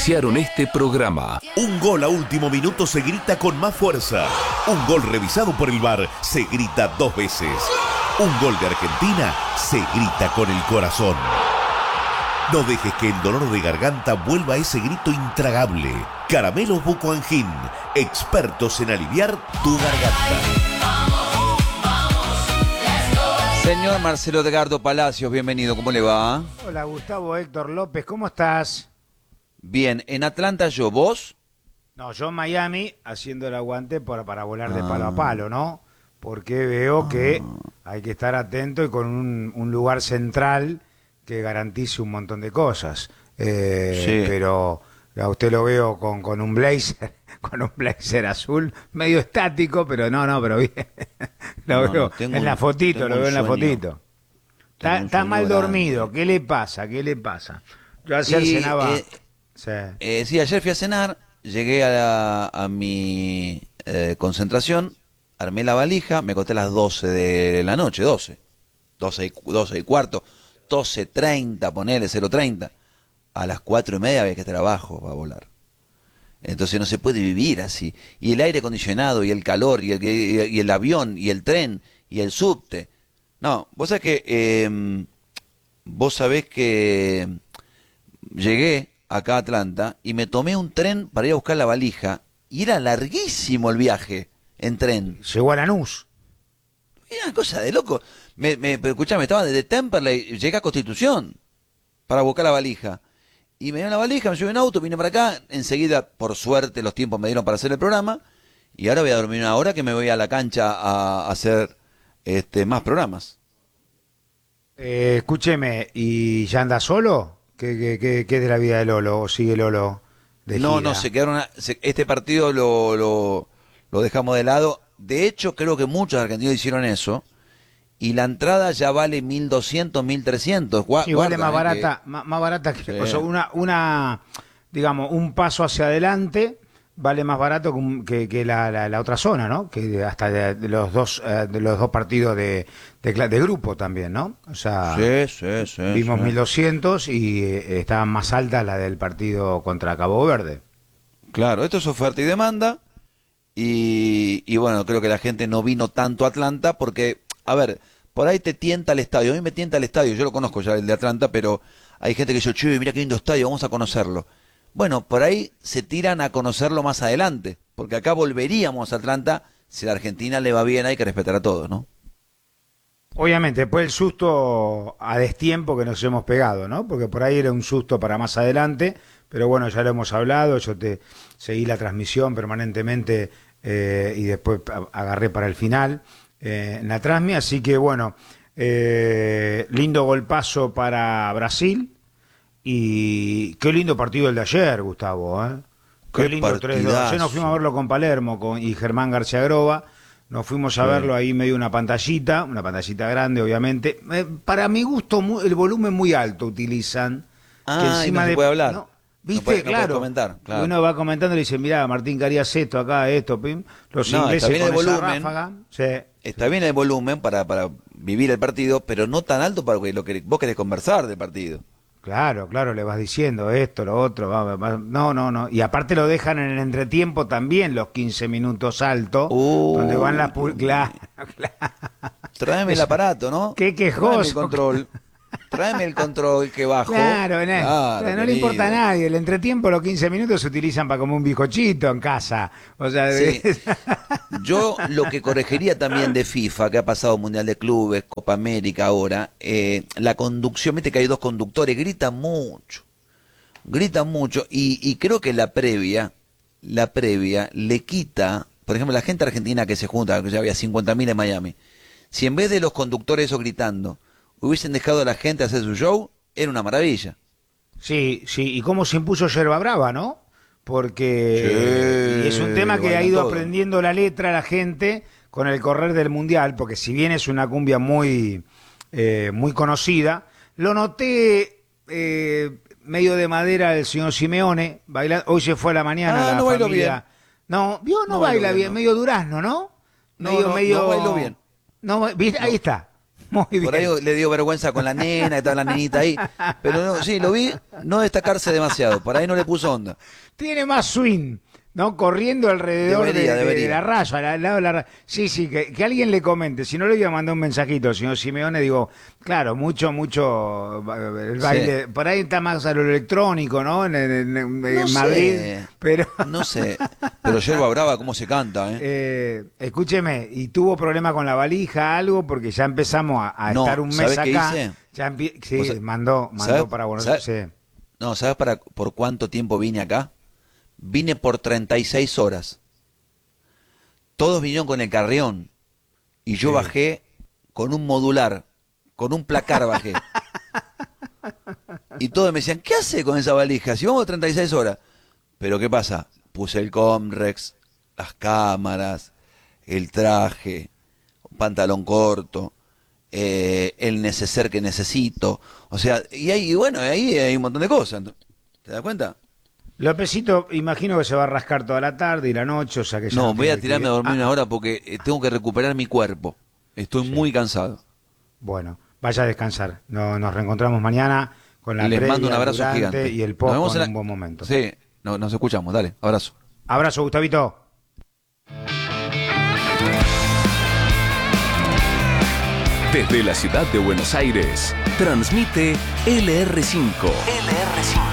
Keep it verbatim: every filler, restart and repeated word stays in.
auspiciaron este programa. Un gol a último minuto se grita con más fuerza. Un gol revisado por el V A R se grita dos veces. Un gol de Argentina se grita con el corazón. No dejes que el dolor de garganta vuelva a ese grito intragable. Caramelos Bucoangin, expertos en aliviar tu garganta. Señor Marcelo Edgardo Palacios, bienvenido, ¿cómo le va? Hola Gustavo Héctor López, ¿cómo estás? Bien, en Atlanta yo, ¿vos? No, yo en Miami haciendo el aguante para, para volar de palo a palo, ¿no? Porque veo ah. que hay que estar atento y con un, un lugar central que garantice un montón de cosas. Eh, sí. Pero a usted lo veo con, con un blazer, con un blazer azul, medio estático, pero no, no, pero bien. Lo no, veo no, en la fotito, lo veo en la fotito. Está, está mal grande. dormido, ¿qué le pasa? ¿Qué le pasa? Yo ayer y, cenaba... Eh, sí. Eh, sí, ayer fui a cenar, llegué a, la, a mi eh, concentración, armé la valija, me acosté a las doce de la noche, doce, doce y, doce y cuarto, doce treinta, ponele, cero treinta. A las cuatro y media había que estar abajo para volar. Entonces no se puede vivir así. Y el aire acondicionado, y el calor, y el, y, y el avión, y el tren, y el subte. No, vos sabés que, eh, vos sabés que llegué acá a Atlanta y me tomé un tren para ir a buscar la valija y era larguísimo el viaje en tren. Llegó a Lanús. Era una cosa de loco. Me, me, escuchame, estaba desde Temperley, llegué a Constitución para buscar la valija. Y me dieron la valija, me subí en auto, vine para acá, enseguida, por suerte, los tiempos me dieron para hacer el programa, y ahora voy a dormir una hora que me voy a la cancha a hacer este más programas. Eh, escúcheme, ¿y ya anda solo? ¿Qué, qué, qué, qué es de la vida de Lolo? ¿O sigue Lolo de gira? No, no, se quedaron, a, se, este partido lo, lo, lo dejamos de lado. De hecho, creo que muchos argentinos hicieron eso. Y la entrada ya vale mil doscientos, mil trescientos. Gua sí, vale más barata, que... más, más barata que, sí. O sea, una, una, digamos, un paso hacia adelante vale más barato que, que, que la, la, la otra zona, ¿no? Que hasta de, de los dos, de los dos partidos de, de, de grupo también, ¿no? O sea, sí, sí, sí, vimos sí. mil doscientos y eh, estaba más alta la del partido contra Cabo Verde. Claro, esto es oferta y demanda. Y, y bueno, creo que la gente no vino tanto a Atlanta porque, a ver, por ahí te tienta el estadio. A mí me tienta el estadio, yo lo conozco ya, el de Atlanta, pero hay gente que dice, che, mira qué lindo estadio, vamos a conocerlo. Bueno, por ahí se tiran a conocerlo más adelante, porque acá volveríamos a Atlanta, si a la Argentina le va bien, hay que respetar a todos, ¿no? Obviamente, después el susto a destiempo que nos hemos pegado, ¿no? Porque por ahí era un susto para más adelante, pero bueno, ya lo hemos hablado, yo te seguí la transmisión permanentemente eh, y después agarré para el final eh, en la transmi, así que bueno, eh, lindo golpazo para Brasil y qué lindo partido el de ayer, Gustavo, ¿eh? Qué, qué lindo tres dos. Ayer nos fuimos a verlo con Palermo con, y Germán García Groba. Nos fuimos a sí. verlo ahí medio una pantallita, una pantallita grande, obviamente. Eh, para mi gusto, muy, el volumen muy alto utilizan. Ah, que encima no se de, puede hablar. ¿no? ¿Viste? No puede, claro. No puede comentar, claro. Uno va comentando y le dice, mirá, Martín Carías esto, acá, esto, pim. Los no, ingleses está bien con el esa volumen, ráfaga. Sí. Está bien el volumen para, para vivir el partido, pero no tan alto para lo que vos querés conversar del partido. Claro, claro, le vas diciendo esto, lo otro, va, va, no, no, no. Y aparte lo dejan en el entretiempo también, los quince minutos altos, uh, donde van las... Claro, claro. Tráeme el aparato, ¿no? Qué quejoso. Tráeme el control. Tráeme el control que bajo. Claro, no, claro, no le importa a nadie. El entretiempo, los quince minutos se utilizan para comer un bizcochito en casa. O sea, sí. Yo lo que corregiría también de FIFA, que ha pasado Mundial de Clubes, Copa América ahora, eh, la conducción, viste que hay dos conductores, gritan mucho, gritan mucho, y, y creo que la previa, la previa le quita, por ejemplo, la gente argentina que se junta, que ya había cincuenta mil en Miami, si en vez de los conductores esos gritando, hubiesen dejado a la gente hacer su show, era una maravilla. Sí, sí, y cómo se impuso Yerba Brava, ¿no? Porque sí, y es un tema que ha ido todo. aprendiendo la letra la gente con el correr del Mundial, porque si bien es una cumbia muy, eh, muy conocida, lo noté eh, medio de madera el señor Simeone, baila, hoy se fue a la mañana ah, la no familia. Bailo bien. No, vio, no, no baila bien, bien no. medio durazno, ¿no? No, medio, no, medio... no bailo bien. No, ahí está. Muy bien. Por ahí le dio vergüenza con la nena, que estaba la nenita ahí. Pero no, sí, lo vi no destacarse demasiado. Por ahí no le puso onda. Tiene más swing, ¿no? Corriendo alrededor Debería, de, de- debería. de la raya, al lado de la raya. Sí, sí, que, que alguien le comente. Si no, le voy a mandar un mensajito, señor Simeone. Digo, claro, mucho, mucho el baile. Por ahí está más a lo electrónico, ¿no? En, en- en- en No Madrid. sé. Pero, No sé. Pero Yerba Brava, ¿cómo se canta, eh? eh, escúcheme, ¿y tuvo problema con la valija, algo? Porque ya empezamos a, a No, estar un mes ¿sabés qué acá. hice? Ya empie- sí, ¿Vos sa- mandó, mandó ¿sabés- para Buenos sabés- Aires. Sí. No, ¿sabes para, por cuánto tiempo vine acá? Vine por treinta y seis horas. Todos vinieron con el carrión. Y yo Sí. bajé con un modular, con un placar bajé. Y todos me decían, ¿qué hace con esa valija? Si vamos treinta y seis horas. Pero ¿qué pasa? Puse el Comrex, las cámaras, el traje, un pantalón corto, eh, el neceser que necesito. O sea, y ahí, y bueno, ahí hay un montón de cosas. ¿Te das cuenta? Lópezito, imagino que se va a rascar toda la tarde y la noche, o sea que ya No, voy tiene a tirarme a que- dormir Ah, una hora porque eh, tengo que recuperar mi cuerpo. Estoy Sí. muy cansado. Bueno, vaya a descansar. No, nos reencontramos mañana con la Les previa, mando un abrazo durante gigante. y el Nos post vemos con en la- un buen momento. Sí, no- nos escuchamos. Dale, abrazo. Abrazo, Gustavito. Desde la ciudad de Buenos Aires, transmite L R cinco. L R cinco.